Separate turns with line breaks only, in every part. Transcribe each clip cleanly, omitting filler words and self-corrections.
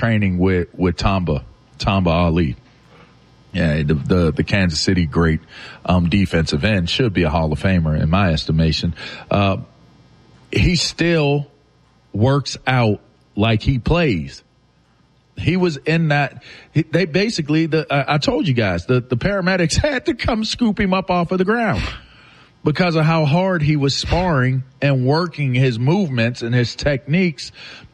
training with Tamba Ali. Yeah, the Kansas City great defensive end, should be a Hall of Famer in my estimation. He still works out like he plays. He was in that. They basically, I told you guys, the paramedics had to come scoop him up off of the ground because of how hard he was sparring and working his movements and his techniques.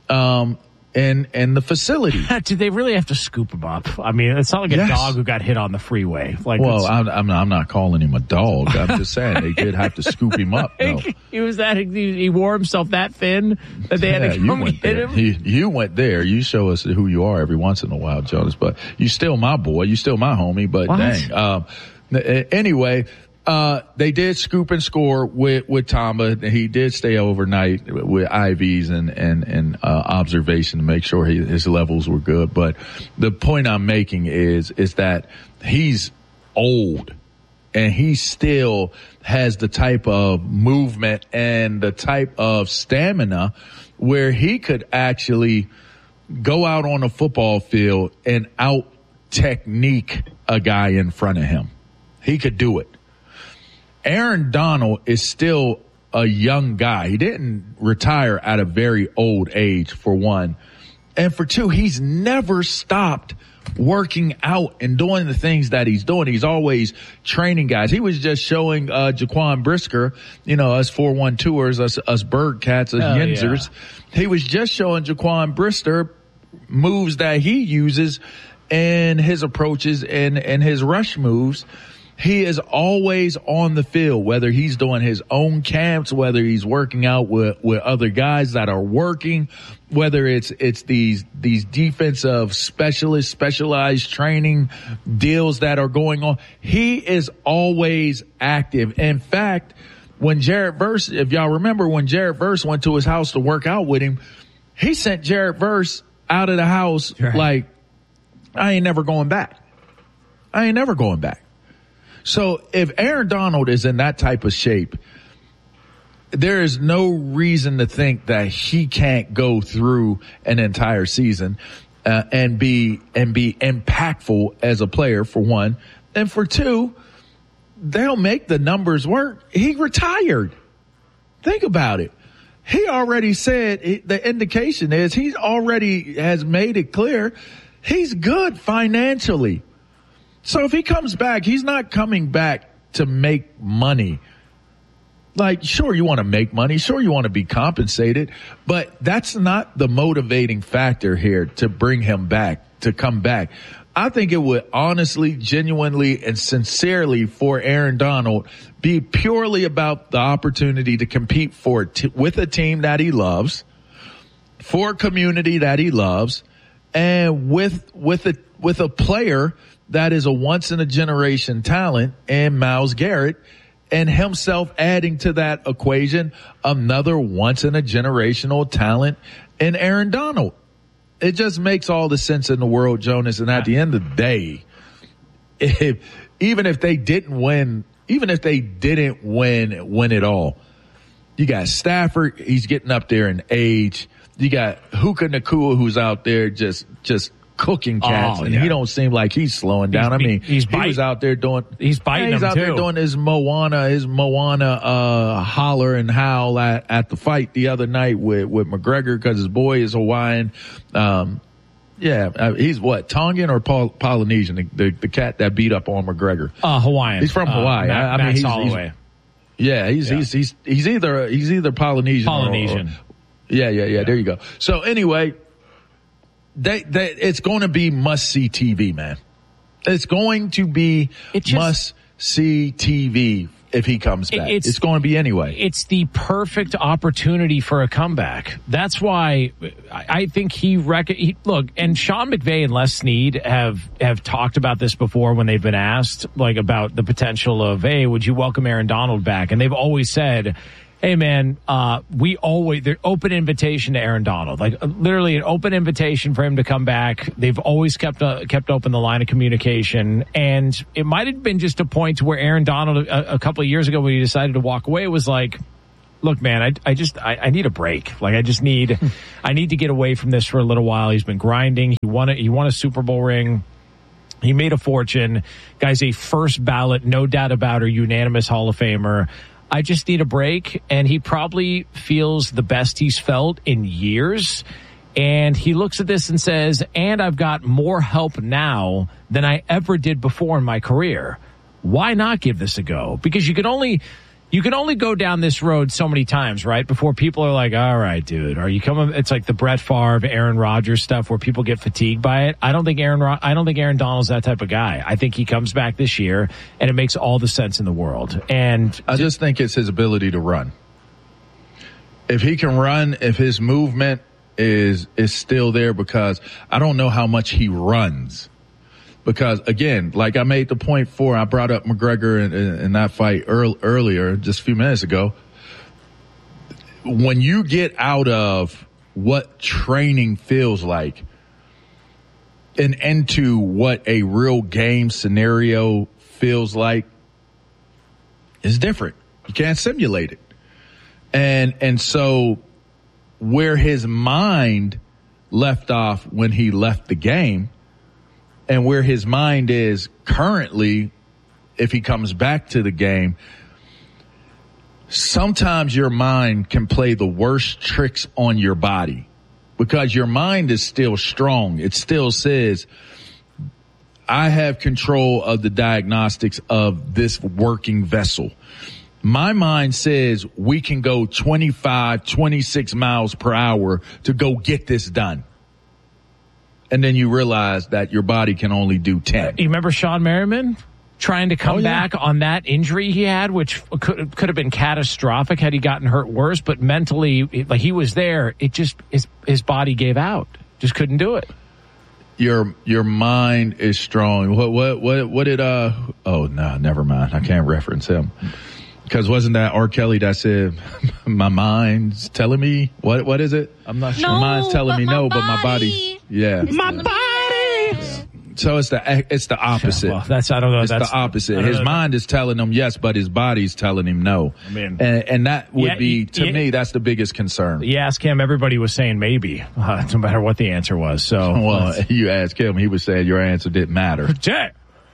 In the facility.
Did they really have to scoop him up? I mean, it's not like a dog who got hit on the freeway. Like,
well, I'm not calling him a dog. I'm just saying they did have to scoop him up. No.
He wore himself that thin that they had to come get him.
You went there. You show us who you are every once in a while, Jonas. But you still my boy. You still my homie. But dang. Anyway. They did scoop and score with Tamba. He did stay overnight with IVs and observation to make sure his levels were good. But the point I'm making is that he's old and he still has the type of movement and the type of stamina where he could actually go out on a football field and out technique a guy in front of him. He could do it. Aaron Donald is still a young guy. He didn't retire at a very old age, for one. And for two, he's never stopped working out and doing the things that he's doing. He's always training guys. He was just showing Jaquan Brisker, us 412ers, us bird cats, us Yinzers. Yeah. He was just showing Jaquan Brisker moves that he uses and his approaches and his rush moves. He is always on the field, whether he's doing his own camps, whether he's working out with other guys that are working, whether it's these defensive specialized training deals that are going on. He is always active. In fact, when Jared Verse, if y'all remember when Jared Verse went to his house to work out with him, he sent Jared Verse out of the house like, I ain't never going back. So if Aaron Donald is in that type of shape, there is no reason to think that he can't go through an entire season and be impactful as a player, for one. And for two, they'll make the numbers work. He retired. Think about it. He already said, the indication is he already has made it clear he's good financially. So if he comes back, he's not coming back to make money. Like, sure, you want to make money. Sure, you want to be compensated. But that's not the motivating factor here to bring him back, to come back. I think it would honestly, genuinely, and sincerely for Aaron Donald be purely about the opportunity to compete with a team that he loves, for a community that he loves, and with a player that is a once-in-a-generation talent in Myles Garrett, and himself adding to that equation another once-in-a-generational talent in Aaron Donald. It just makes all the sense in the world, Jonas, and at the end of the day, even if they didn't win it all, you got Stafford, he's getting up there in age. You got Puka Nacua, who's out there just cooking cats, and he don't seem like he's slowing down. He was out there doing
he's biting
he's
them
out
too.
There doing his Moana holler and howl at the fight the other night with McGregor, because his boy is Hawaiian. He's what, Tongan or Polynesian? The cat that beat up on McGregor.
Hawaiian.
He's from Hawaii.
Max Holloway.
He's either Polynesian.
Or
there you go. So anyway, it's going to be must-see TV, man. It's going to be must-see TV if he comes back. It's going to be anyway.
It's the perfect opportunity for a comeback. That's why I think look, and Sean McVay and Les Snead have talked about this before when they've been asked, like, about the potential of, hey, would you welcome Aaron Donald back? And they've always said, hey man, they're open invitation to Aaron Donald, like literally an open invitation for him to come back. They've always kept open the line of communication, and it might have been just a point to where Aaron Donald a couple of years ago when he decided to walk away was like, look, man, I need a break. Like, I need to get away from this for a little while. He's been grinding. He won a Super Bowl ring. He made a fortune. Guy's a first ballot, no doubt about it, unanimous Hall of Famer. I just need a break, and he probably feels the best he's felt in years. And he looks at this and says, and I've got more help now than I ever did before in my career. Why not give this a go? Because you can only go down this road so many times, right? Before people are like, all right, dude, are you coming? It's like the Brett Favre, Aaron Rodgers stuff where people get fatigued by it. I don't think Aaron Donald's that type of guy. I think he comes back this year and it makes all the sense in the world. And
I just think it's his ability to run. If he can run, if his movement is still there, because I don't know how much he runs. Because, again, like I made the point before, I brought up McGregor in that fight earlier, just a few minutes ago. When you get out of what training feels like and into what a real game scenario feels like, it's different. You can't simulate it. And so where his mind left off when he left the game, and where his mind is currently, if he comes back to the game, sometimes your mind can play the worst tricks on your body because your mind is still strong. It still says, I have control of the diagnostics of this working vessel. My mind says we can go 25, 26 miles per hour to go get this done. And then you realize that your body can only do 10.
You remember Sean Merriman trying to come back on that injury he had, which could have been catastrophic had he gotten hurt worse, but mentally, like, he was there. It just, his body gave out. Just couldn't do it.
Your mind is strong. What did, oh no, never mind. I can't reference him. Because wasn't that R. Kelly that said, my mind's telling me, what is it? I'm not sure.
No,
my mind's telling me no, but my body. Yeah.
My body.
Yeah. So it's the opposite.
Yeah, well, I don't know.
It's the opposite. His mind is telling him yes, but his body's telling him no.
I mean,
and that would be, to me, that's the biggest concern.
You ask him, everybody was saying maybe, no matter what the answer was. So,
well, you ask him, he was saying your answer didn't matter.
Jay.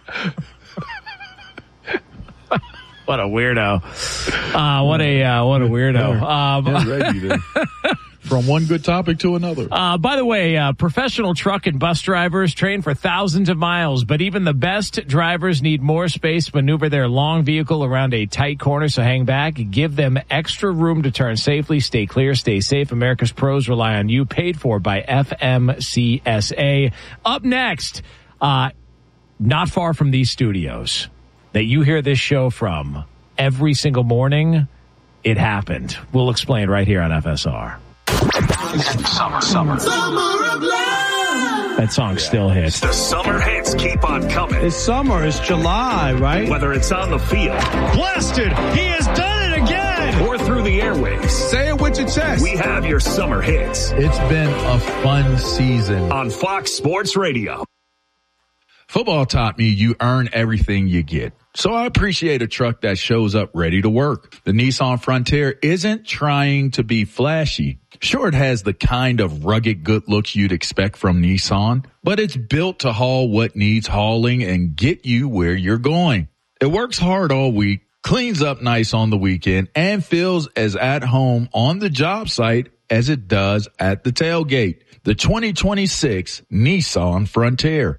What a weirdo. What a weirdo.
From one good topic to another.
By the way, professional truck and bus drivers train for thousands of miles, but even the best drivers need more space to maneuver their long vehicle around a tight corner. So hang back, give them extra room to turn safely, stay clear, stay safe. America's pros rely on you, paid for by FMCSA. Up next, not far from these studios that you hear this show from every single morning, it happened. We'll explain right here on FSR.
Summer of love.
That song still hits.
The summer hits keep on coming.
It's summer. It's July, right?
Whether it's on the field.
Blasted. He has done it again.
Or through the airwaves.
Say it with your chest.
We have your summer hits.
It's been a fun season.
On Fox Sports Radio.
Football taught me you earn everything you get. So I appreciate a truck that shows up ready to work. The Nissan Frontier isn't trying to be flashy. Sure, it has the kind of rugged good looks you'd expect from Nissan, but it's built to haul what needs hauling and get you where you're going. It works hard all week, cleans up nice on the weekend, and feels as at home on the job site as it does at the tailgate. The 2026 Nissan Frontier.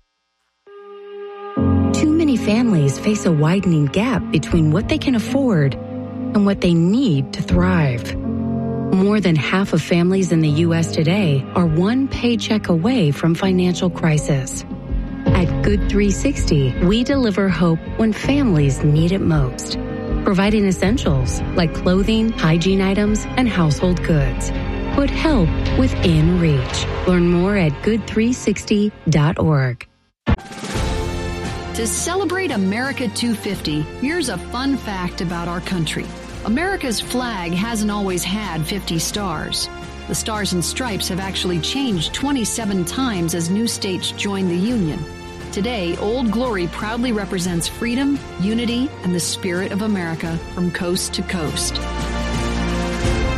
Too many families face a widening gap between what they can afford and what they need to thrive. More than half of families in the U.S. today are one paycheck away from financial crisis. At Good 360, we deliver hope when families need it most, providing essentials like clothing, hygiene items, and household goods. Put help within reach. Learn more at good360.org.
To celebrate America 250, here's a fun fact about our country. America's flag hasn't always had 50 stars. The Stars and Stripes have actually changed 27 times as new states joined the Union. Today, Old Glory proudly represents freedom, unity, and the spirit of America from coast to coast.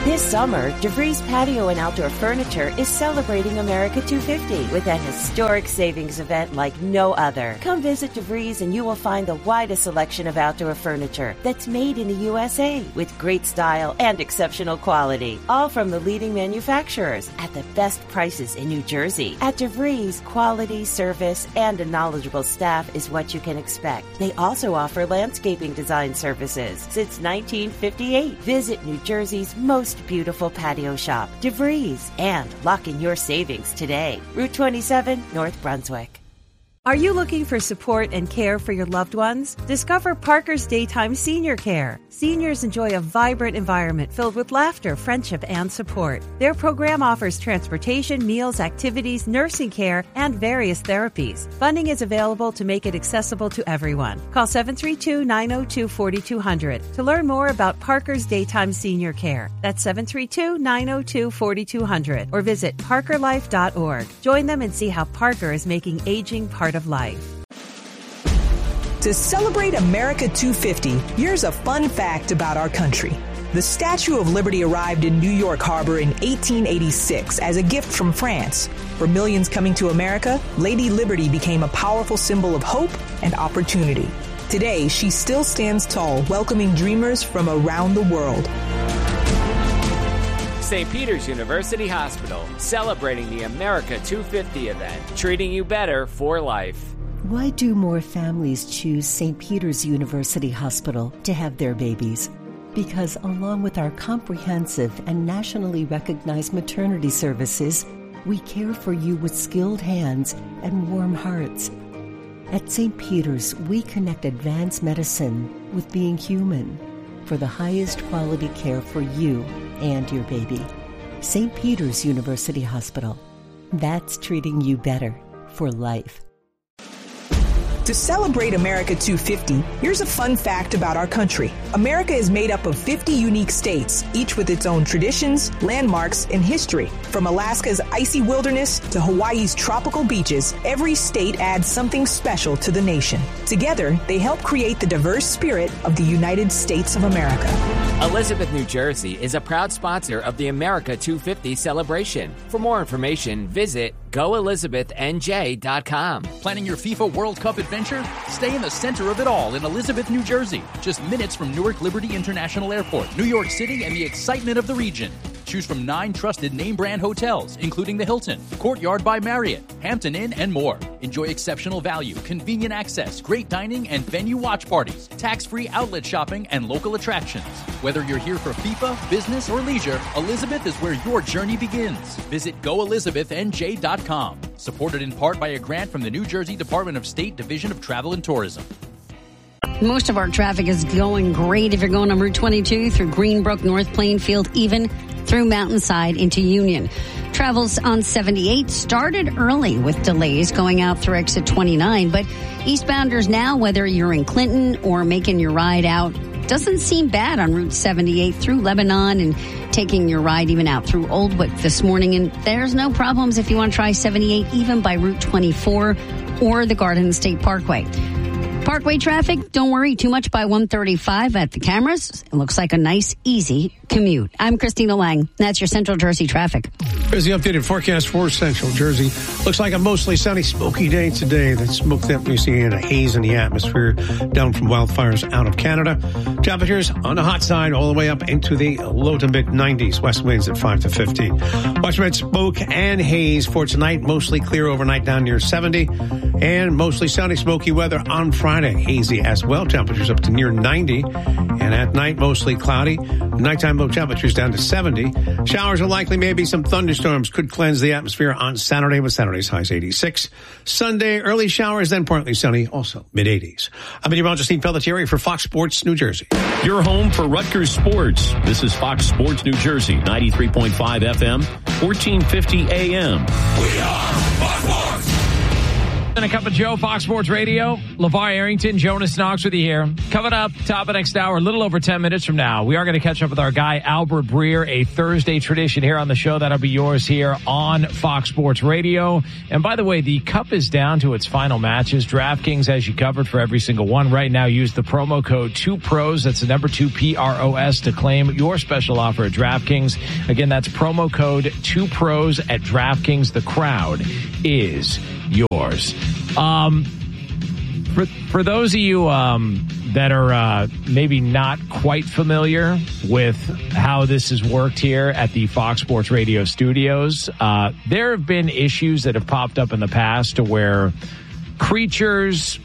This summer, DeVries Patio and Outdoor Furniture is celebrating America 250 with a historic savings event like no other. Come visit DeVries and you will find the widest selection of outdoor furniture that's made in the USA with great style and exceptional quality. All from the leading manufacturers at the best prices in New Jersey. At DeVries, quality, service, and a knowledgeable staff is what you can expect. They also offer landscaping design services since 1958. Visit New Jersey's most beautiful patio shop, DeVries, and lock in your savings today. Route 27, North Brunswick. Are you looking for support and care for your loved ones? Discover Parker's Daytime Senior Care. Seniors enjoy a vibrant environment filled with laughter, friendship, and support. Their program offers transportation, meals, activities, nursing care, and various therapies. Funding is available to make it accessible to everyone. Call 732-902-4200 to learn more about Parker's Daytime Senior Care. That's 732-902-4200 or visit parkerlife.org. Join them and see how Parker is making aging part of life.
To celebrate America 250, here's a fun fact about our country. The Statue of Liberty arrived in New York Harbor in 1886 as a gift from France. For millions coming to America, Lady Liberty became a powerful symbol of hope and opportunity. Today, she still stands tall, welcoming dreamers from around the world.
St. Peter's University Hospital, celebrating the America 250 event, treating you better for life.
Why do more families choose St. Peter's University Hospital to have their babies? Because along with our comprehensive and nationally recognized maternity services, we care for you with skilled hands and warm hearts. At St. Peter's, we connect advanced medicine with being human for the highest quality care for you and your baby. St. Peter's University Hospital. That's treating you better for life.
To celebrate America 250, here's a fun fact about our country. America is made up of 50 unique states, each with its own traditions, landmarks, and history. From Alaska's icy wilderness to Hawaii's tropical beaches, every state adds something special to the nation. Together, they help create the diverse spirit of the United States of America.
Elizabeth, New Jersey is a proud sponsor of the America 250 celebration. For more information, visit goelizabethnj.com.
Planning your FIFA World Cup adventure? Stay in the center of it all in Elizabeth, New Jersey. Just minutes from Newark Liberty International Airport, New York City, and the excitement of the region. Choose from 9 trusted name-brand hotels, including the Hilton, Courtyard by Marriott, Hampton Inn, and more. Enjoy exceptional value, convenient access, great dining, and venue watch parties, tax-free outlet shopping, and local attractions. Whether you're here for FIFA, business, or leisure, Elizabeth is where your journey begins. Visit goelizabethnj.com. Supported in part by a grant from the New Jersey Department of State Division of Travel and Tourism.
Most of our traffic is going great if you're going on Route 22 through Greenbrook, North Plainfield, even through Mountainside into Union. Travels on 78 started early with delays going out through exit 29, but eastbounders now, whether you're in Clinton or making your ride out, doesn't seem bad on Route 78 through Lebanon and taking your ride even out through Oldwick this morning. And there's no problems if you want to try 78 even by Route 24 or the Garden State Parkway. Parkway traffic, don't worry too much by 135 at the cameras. It looks like a nice, easy commute. I'm Christina Lang. That's your Central Jersey traffic.
Here's the updated forecast for Central Jersey. Looks like a mostly sunny, smoky day today. That smoke that we're seeing in a haze in the atmosphere down from wildfires out of Canada. Temperatures on the hot side all the way up into the low to mid 90s. West winds at 5 to 15. Watch for smoke and haze for tonight. Mostly clear overnight down near 70. And mostly sunny, smoky weather on Friday. Hazy as well. Temperatures up to near 90. And at night, mostly cloudy. Nighttime low temperatures down to 70. Showers are likely. Maybe some thunderstorms could cleanse the atmosphere on Saturday with Saturday's highs 86. Sunday, early showers, then partly sunny, also mid-80s. I'm Steve Pelletieri for Fox Sports New Jersey.
Your home for Rutgers sports. This is Fox Sports New Jersey, 93.5 FM, 1450 AM.
We are Fox Sports.
And a cup of Joe, Fox Sports Radio. LeVar Arrington, Jonas Knox with you here. Coming up, top of next hour, a little over 10 minutes from now, we are going to catch up with our guy, Albert Breer, a Thursday tradition here on the show. That'll be yours here on Fox Sports Radio. And by the way, the cup is down to its final matches. DraftKings has you covered for every single one. Right now, use the promo code 2PROS. That's the number 2 PROS to claim your special offer at DraftKings. Again, that's promo code 2PROS at DraftKings. The crowd is yours. For those of you that are maybe not quite familiar with how this has worked here at the Fox Sports Radio studios, there have been issues that have popped up in the past to where critters,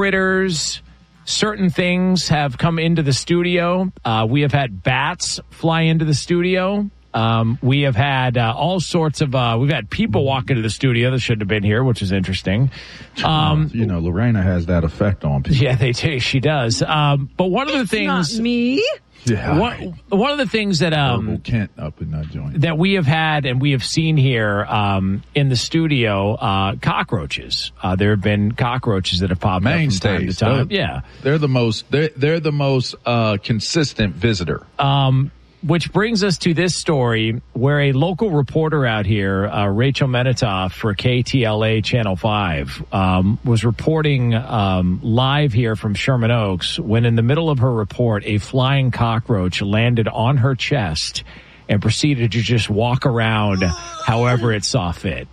certain things have come into the studio. We have had bats fly into the studio. We have had all sorts of, we've had people walk into the studio that shouldn't have been here, which is interesting.
Lorena has that effect on people.
Yeah, they do. She does. But one of the things.
Not me.
Yeah.
One of the things that,
Kent up in that joint.
that we have had and we have seen here, in the studio, cockroaches. There have been cockroaches that have popped up from time to time. Yeah.
They're the most consistent visitor.
Which brings us to this story where a local reporter out here, Rachel Menitoff for KTLA Channel 5, was reporting live here from Sherman Oaks when in the middle of her report, a flying cockroach landed on her chest and proceeded to just walk around however it saw fit.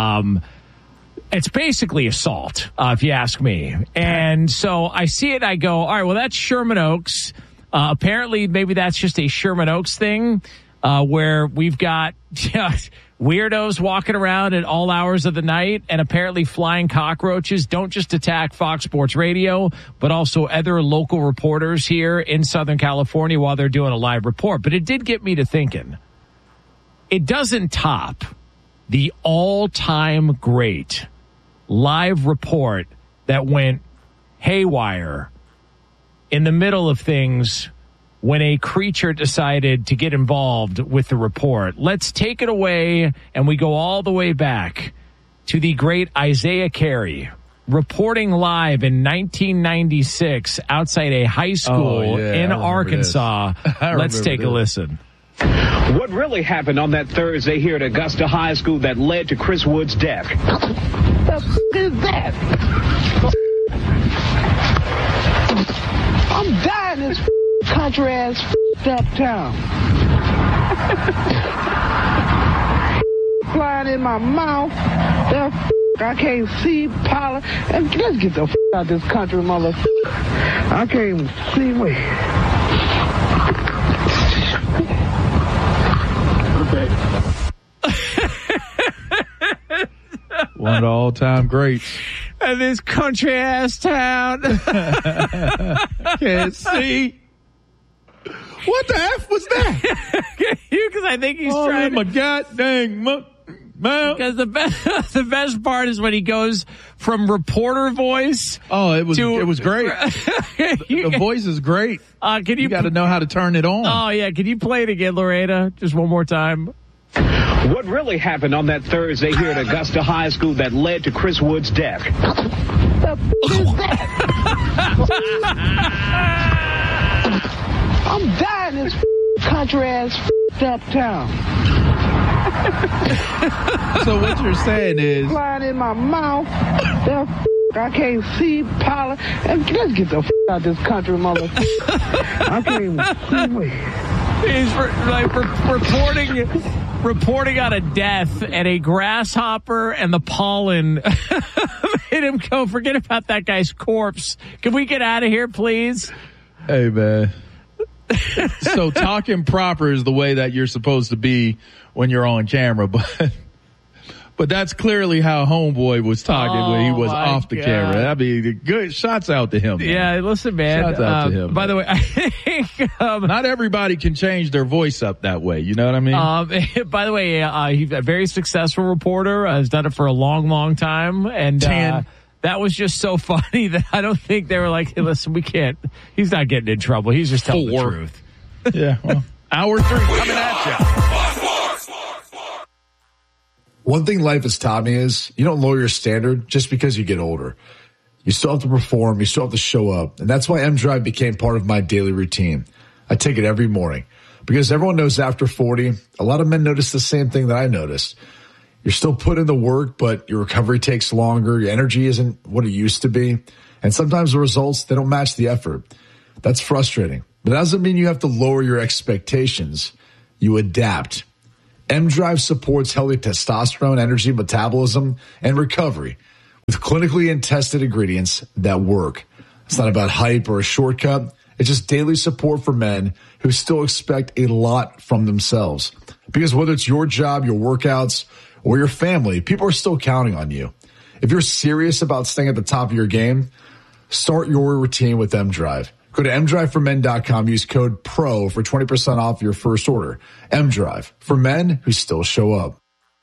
It's basically assault, if you ask me. And so I see it, I go, all right, well, that's Sherman Oaks. Apparently, maybe that's just a Sherman Oaks thing, where we've got weirdos walking around at all hours of the night, and apparently flying cockroaches don't just attack Fox Sports Radio, but also other local reporters here in Southern California while they're doing a live report. But it did get me to thinking, it doesn't top the all-time great live report that went haywire in the middle of things when a creature decided to get involved with the report. Let's take it away, and we go all the way back to the great Isaiah Carey, reporting live in 1996 outside a high school in Arkansas. Let's take a listen.
What really happened on that Thursday here at Augusta High School that led to Chris Wood's death? The f*** is that? I'm dying in this country ass up town. Flying in my mouth. I can't see pollen. And let's get the f out of this country, motherfucker. I can't even see me.
One of the all-time greats.
And this country ass town.
Can't see. What the F was that?
Because I think he's trying.
My goddamn man.
Because the best part is when he goes from reporter voice.
Oh, it was great. The voice is great.
You
got to know how to turn it on.
Oh yeah, can you play it again, Lorena? Just one more time.
What really happened on that Thursday here at Augusta High School that led to Chris Wood's death? The f*** is that? I'm dying in this country ass up town.
So what you're saying is
flying in my mouth. I can't see pollen. And let's get the f out of this country, motherfucker. I can't even see me.
He's reporting on a death, and a grasshopper and the pollen made him go, forget about that guy's corpse. Can we get out of here, please?
Hey, man. So talking proper is the way that you're supposed to be when you're on camera, but that's clearly how Homeboy was talking when he was off the camera. I mean, good shots out to him, man.
Yeah, listen, man.
Shots out to him.
By the way, I think
not everybody can change their voice up that way. You know what I mean?
By the way, he's a very successful reporter. Has done it for a long, long time, and that was just so funny that I don't think they were like, hey, listen, we can't. He's not getting in trouble. He's just telling the truth.
Yeah. Well, hour 3 coming at you.
One thing life has taught me is you don't lower your standard just because you get older. You still have to perform. You still have to show up. And that's why M-Drive became part of my daily routine. I take it every morning because everyone knows after 40, a lot of men notice the same thing that I noticed. You're still putting in the work, but your recovery takes longer. Your energy isn't what it used to be. And sometimes the results, they don't match the effort. That's frustrating. But that doesn't mean you have to lower your expectations. You adapt. M-Drive supports healthy testosterone, energy, metabolism, and recovery with clinically and tested ingredients that work. It's not about hype or a shortcut. It's just daily support for men who still expect a lot from themselves. Because whether it's your job, your workouts, or your family, people are still counting on you. If you're serious about staying at the top of your game, start your routine with M-Drive. Go to mdriveformen.com. Use code PRO for 20% off your first order. M-Drive, for men who still show up.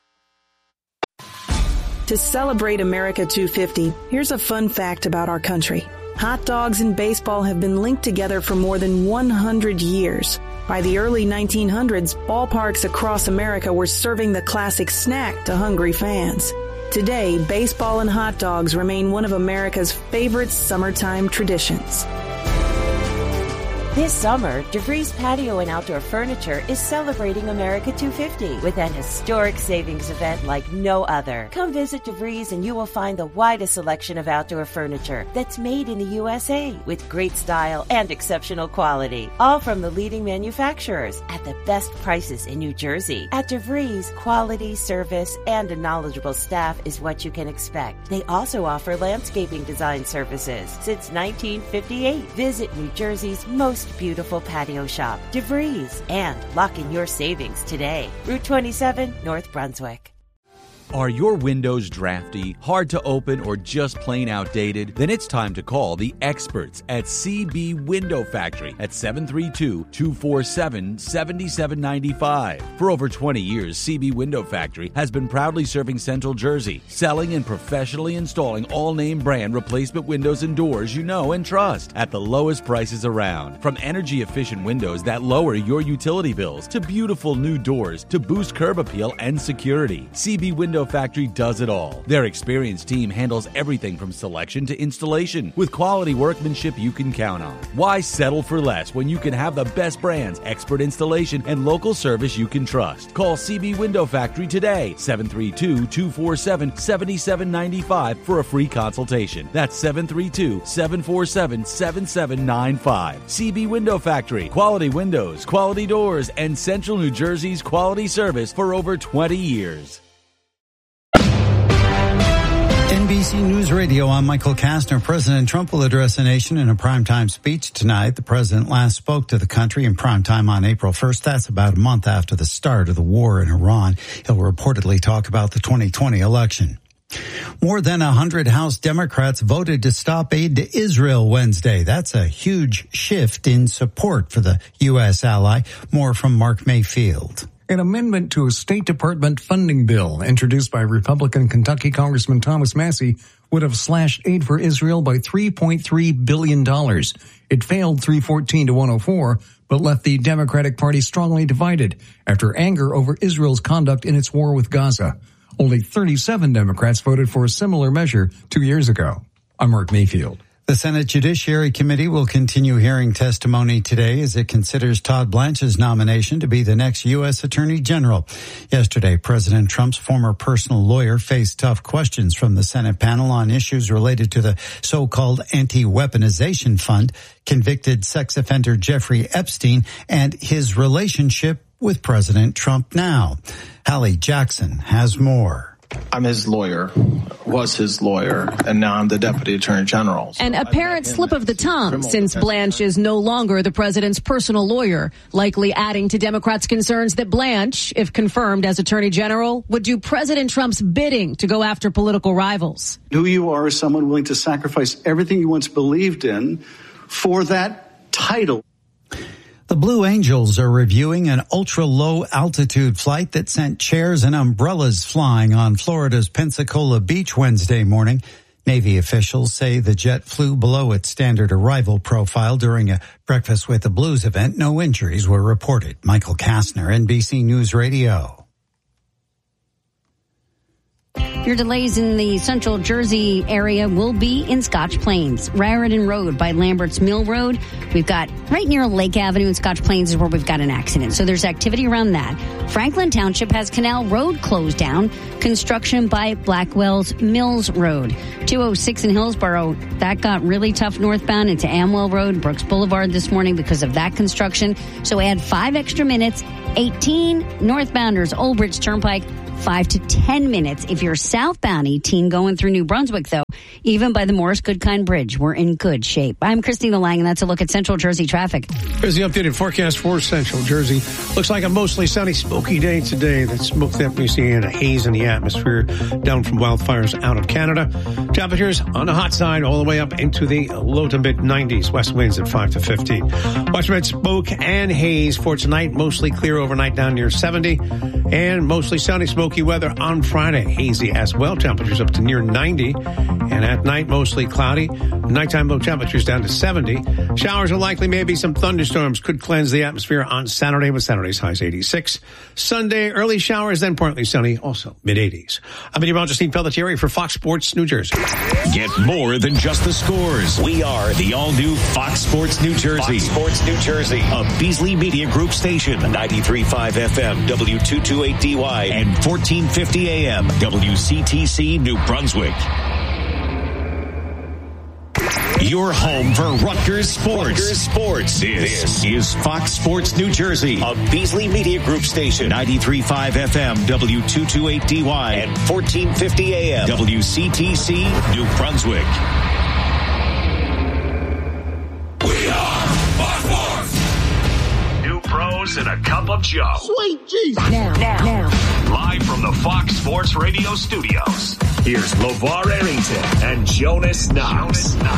To celebrate America 250, here's a fun fact about our country. Hot dogs and baseball have been linked together for more than 100 years. By the early 1900s, ballparks across America were serving the classic snack to hungry fans. Today, baseball and hot dogs remain one of America's favorite summertime traditions.
This summer, DeVries Patio and Outdoor Furniture is celebrating America 250 with an historic savings event like no other. Come visit DeVries and you will find the widest selection of outdoor furniture that's made in the USA with great style and exceptional quality. All from the leading manufacturers at the best prices in New Jersey. At DeVries, quality, service, and a knowledgeable staff is what you can expect. They also offer landscaping design services since 1958. Visit New Jersey's most beautiful patio shop, DeVries, and lock in your savings today. Route 27, North Brunswick.
Are your windows drafty, hard to open, or just plain outdated? Then it's time to call the experts at CB Window Factory at 732-247-7795. For over 20 years, CB Window Factory has been proudly serving Central Jersey, selling and professionally installing all-name brand replacement windows and doors you know and trust at the lowest prices around. From energy-efficient windows that lower your utility bills to beautiful new doors to boost curb appeal and security, CB Window Factory does it all. Their experienced team handles everything from selection to installation with quality workmanship you can count on. Why settle for less when you can have the best brands, expert installation, and local service you can trust? Call CB Window Factory today, 732-247-7795 for a free consultation. That's 732-747-7795. CB Window Factory. Quality windows, quality doors, and Central New Jersey's quality service for over 20 years.
NBC News Radio, I'm Michael Kastner. President Trump will address the nation in a primetime speech tonight. The president last spoke to the country in primetime on April 1st. That's about a month after the start of the war in Iran. He'll reportedly talk about the 2020 election. More than 100 House Democrats voted to stop aid to Israel Wednesday. That's a huge shift in support for the U.S. ally. More from Mark Mayfield.
An amendment to a State Department funding bill introduced by Republican Kentucky Congressman Thomas Massie would have slashed aid for Israel by $3.3 billion. It failed 314 to 104, but left the Democratic Party strongly divided after anger over Israel's conduct in its war with Gaza. Only 37 Democrats voted for a similar measure 2 years ago. I'm Mark Mayfield.
The Senate Judiciary Committee will continue hearing testimony today as it considers Todd Blanche's nomination to be the next U.S. Attorney General. Yesterday, President Trump's former personal lawyer faced tough questions from the Senate panel on issues related to the so-called anti-weaponization fund, convicted sex offender Jeffrey Epstein, and his relationship with President Trump now. Hallie Jackson has more.
I'm his lawyer, was his lawyer, and now I'm the Deputy Attorney General.
An apparent slip of the tongue, since Blanche is no longer the president's personal lawyer, likely adding to Democrats' concerns that Blanche, if confirmed as Attorney General, would do President Trump's bidding to go after political rivals.
Who you are is someone willing to sacrifice everything you once believed in for that title.
The Blue Angels are reviewing an ultra-low altitude flight that sent chairs and umbrellas flying on Florida's Pensacola Beach Wednesday morning. Navy officials say the jet flew below its standard arrival profile during a Breakfast with the Blues event. No injuries were reported. Michael Kastner, NBC News Radio.
Your delays in the central Jersey area will be in Scotch Plains. Raritan Road by Lambert's Mill Road. We've got right near Lake Avenue in Scotch Plains is where we've got an accident. So there's activity around that. Franklin Township has Canal Road closed down. Construction by Blackwell's Mills Road. 206 in Hillsborough, that got really tough northbound into Amwell Road, Brooks Boulevard this morning because of that construction. So add 5 extra minutes. 18 northbounders, Old Bridge Turnpike, 5 to 10 minutes. If you're southbound 18 going through New Brunswick, though, even by the Morris Goodkind Bridge, we're in good shape. I'm Christina Lang, and that's a look at Central Jersey traffic.
Here's the updated forecast for Central Jersey. Looks like a mostly sunny, smoky day today. That smoke definitely seeing a haze in the atmosphere down from wildfires out of Canada. Temperatures on the hot side all the way up into the low to mid 90s. West winds at 5 to 15. Widespread smoke and haze for tonight. Mostly clear overnight down near 70. And mostly sunny, smoky weather on Friday. Hazy as well. Temperatures up to near 90. And at night, mostly cloudy. Nighttime low temperatures down to 70. Showers are likely. Maybe some thunderstorms could cleanse the atmosphere on Saturday, with Saturday's highs 86. Sunday, early showers, then partly sunny, also mid-80s. I'm meteorologist Steve Pelletieri for Fox Sports New Jersey.
Get more than just the scores. We are the all-new Fox Sports New Jersey. Fox Sports New Jersey, a Beasley Media Group station. 93.5 FM, W228DY, and 1450 AM, WCTC New Brunswick. Your home for Rutgers Sports. This is Fox Sports New Jersey, a Beasley Media Group station. 93.5 FM, W228DY, and 1450 AM, WCTC New Brunswick.
We are Fox Sports. New pros and a cup of Joe.
Sweet Jesus. Now.
Live from the Fox Sports Radio studios, here's LeVar Arrington and Jonas Knox.